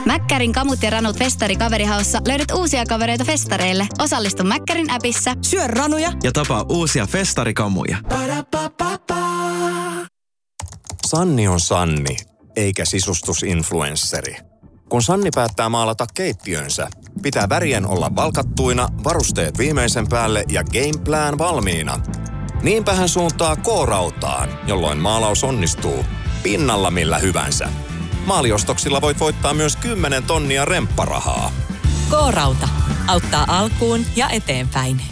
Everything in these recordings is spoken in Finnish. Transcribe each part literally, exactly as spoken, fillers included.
Mäkkärin kamut ja ranut festari kaverihaussa löydät uusia kavereita festareille. Osallistu Mäkkärin appissa. Syö ranuja ja tapaa uusia festarikamuja. Sanni on Sanni, eikä sisustusinfluensseri. Kun Sanni päättää maalata keittiönsä, pitää värien olla valkattuina, varusteet viimeisen päälle ja gameplan valmiina. Niinpä hän suuntaa K-rautaan, jolloin maalaus onnistuu pinnalla millä hyvänsä. Maaliostoksilla voit voittaa myös kymmenen tonnia rempparahaa. K-rauta. Auttaa alkuun ja eteenpäin.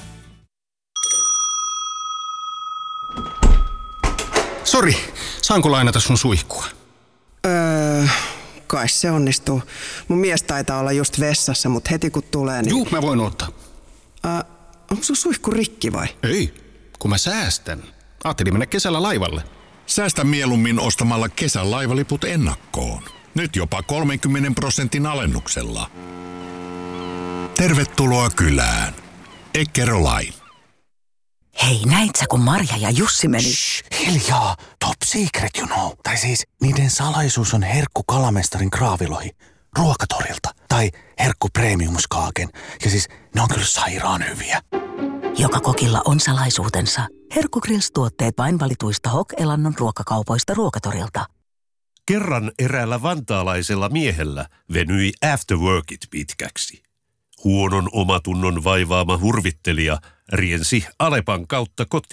Sori, saanko lainata sun suihkua? Öö, kai se onnistuu. Mun mies taitaa olla just vessassa, mutta heti kun tulee niin... Juu, mä voin ottaa. Öö, onko sun suihku rikki vai? Ei, kun mä säästän. Ajattelin mennä kesällä laivalle. Säästä mieluummin ostamalla kesän laivaliput ennakkoon. Nyt jopa kolmenkymmenen prosentin alennuksella. Tervetuloa kylään. Eckerö-Line. Hei, näit sä, kun Marja ja Jussi meni? Shh, hiljaa. Top secret, you know. Tai siis, niiden salaisuus on herkku kalamestarin kraavilohi. Ruokatorilta. Tai herkku premiumskaaken. Ja siis, ne on kyllä sairaan hyviä. Joka kokilla on salaisuutensa. Herkku Grills-tuotteet vain valituista Hok-Elannon ruokakaupoista Ruokatorilta. Kerran eräällä vantaalaisella miehellä venyi afterworkit pitkäksi. Huonon omatunnon vaivaama hurvittelija riensi Alepan kautta kotiin.